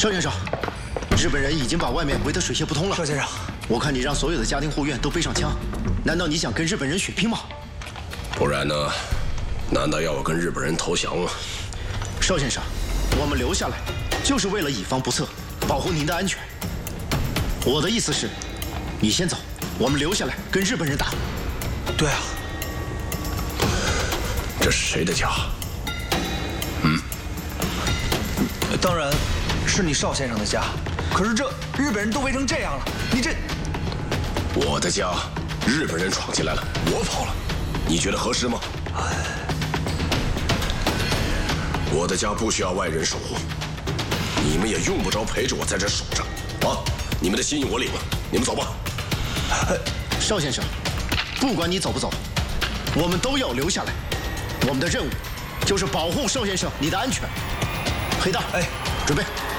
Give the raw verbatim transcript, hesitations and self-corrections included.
邵先生，日本人已经把外面围得水泄不通了。 邵先生， 我看你让所有的家庭护院都背上枪，难道你想跟日本人血拼吗？ 不然呢？难道要我跟日本人投降吗？ 邵先生，我们留下来就是为了以防不测，保护您的安全。我的意思是，你先走，我们留下来跟日本人打。 对啊。 这是谁的家？嗯， 当然是你邵先生的家。可是这日本人都围成这样了，你这…… 我的家，日本人闯进来了，我跑了，你觉得合适吗？我的家不需要外人守护，你们也用不着陪着我在这守着。啊，你们的心意我领了，你们走吧。 邵先生，不管你走不走，我们都要留下来。我们的任务就是保护邵先生你的安全。黑蛋，哎，准备。